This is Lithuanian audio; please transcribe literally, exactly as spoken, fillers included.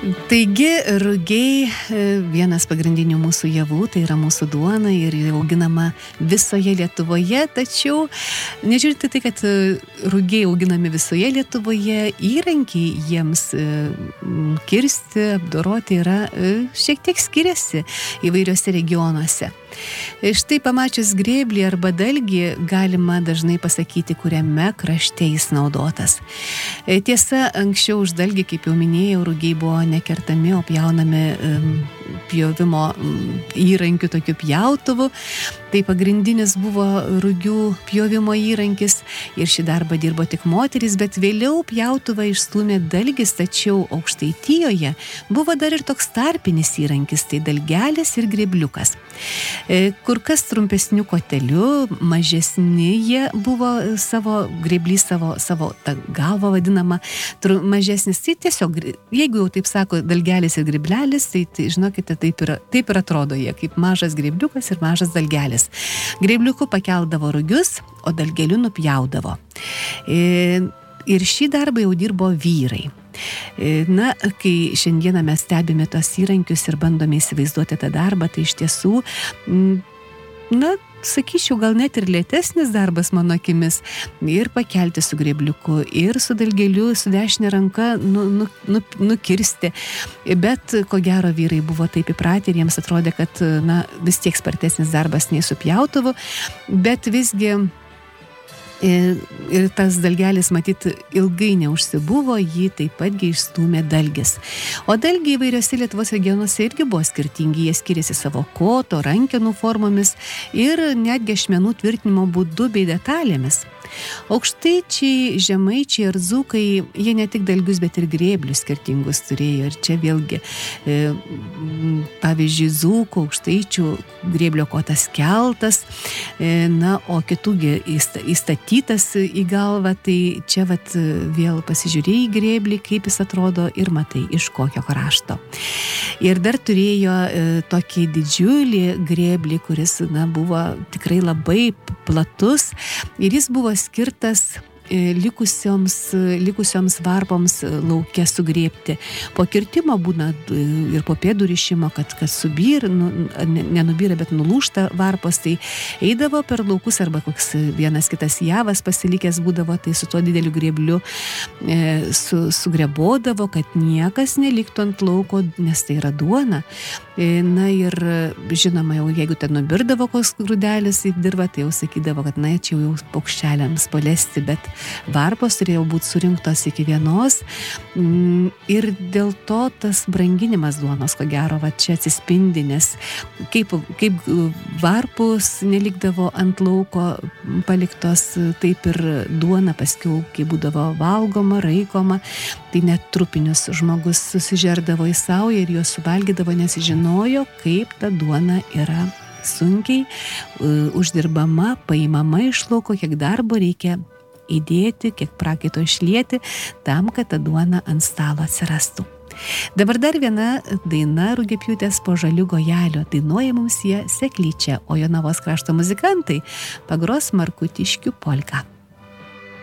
Taigi, rugiai vienas pagrindinių mūsų javų, tai yra mūsų duona ir auginama visoje Lietuvoje, tačiau nežiūrėti tai, kad rugiai auginami visoje Lietuvoje, įrankiai jiems kirsti, apdoroti yra šiek tiek skiriasi įvairiuose regionuose. Štai pamačius grėblį arba dalgį galima dažnai pasakyti, kuriame krašte jis naudotas. Tiesa, anksčiau už dalgį, kaip jau minėjau, rugiai buvo nekertami, o pjaunami um, pjovimo um, įrankių tokių pjautuvų. Tai pagrindinis buvo rugių pjovimo įrankis ir šį darbą dirbo tik moterys, bet vėliau pjautuvą išstūmė dalgis, tačiau Aukštaitijoje buvo dar ir toks tarpinis įrankis, tai dalgelis ir grėbliukas. Kur kas trumpesniu koteliu, mažesni jie buvo savo, grėblys savo, savo tą galvą vadinama, tru, mažesnis, tai tiesiog, jeigu jau taip sako dalgelis ir grėblelis, tai, tai žinokite, taip ir, taip ir atrodo jie, kaip mažas grėbliukas ir mažas dalgelis. Grėbliuku pakeldavo rugius, o dalgeliu nupjaudavo. Ir šį darbą jau dirbo vyrai. Na, kai šiandieną mes stebime tos įrankius ir bandome įsivaizduoti tą darbą, tai iš tiesų, na, sakyčiau, gal net ir lėtesnis darbas mano akimis, ir pakelti su grėbliuku, ir su dalgeliu, su dešinė ranka nu, nu, nu, nukirsti. Bet, ko gero, vyrai buvo taip įpratę ir jiems atrodė, kad, na, vis tiek spartesnis darbas nei su pjautuvu, bet visgi ir tas dalgelis, matyt, ilgai neužsibuvo, jį taip patgi išstūmė dalgis. O dalgiai įvairiose Lietuvos regionuose irgi buvo skirtingi, jie skiriasi savo koto, rankenų formomis ir netgi ašmenų tvirtinimo būdu bei detalėmis. Aukštaičiai, žemaičiai ir dzūkai, jie ne tik dalgius, bet ir grėblius skirtingus turėjo. Ir čia vėlgi, e, pavyzdžiui, dzūkų, aukštaičių grėblio kotas keltas, e, na, o kitųgi įstatytas į galvą, tai čia vat vėl pasižiūrėjai grėblį, kaip jis atrodo ir matai, iš kokio krašto. Ir dar turėjo e, tokį didžiulį grėblį, kuris, na, buvo tikrai labai platus ir jis buvo skirtas likusioms, likusioms varpoms lauke sugrėbti. Po kirtimo būna ir po pėdų rišimo, kad, kad subyr, nu, nenubyra, bet nulūžta varpos, tai eidavo per laukus arba koks vienas kitas javas pasilikęs būdavo, tai su tuo dideliu grėbliu e, su, sugrebodavo, kad niekas neliktų ant lauko, nes tai yra duona. E, na ir žinoma, jau jeigu ten nubirdavo koks grūdelis į dirvą, tai jau sakydavo, kad na, čia jau paukščialiams palesti, bet varpos turėjo būti surinktos iki vienos ir dėl to tas branginimas duonos, ko gero, va čia atsispindi, nes kaip, kaip varpus nelikdavo ant lauko paliktos, taip ir duona paskiau, kai būdavo valgoma, raikoma, tai net trupinius žmogus susižerdavo į saują ir juos suvalgydavo, nes žinojo, kaip ta duona yra sunkiai uh, uždirbama, paimama iš lauko, kiek darbo reikia įdėti, kiek prakaito išlieti, tam, kad ta duona ant stalo atsirastų. Dabar dar viena daina Rugiapjūtės Po žalių gojelio. Dainuoja mums jie Seklyčia, o Jonavos krašto muzikantai pagros Markutiškių polką.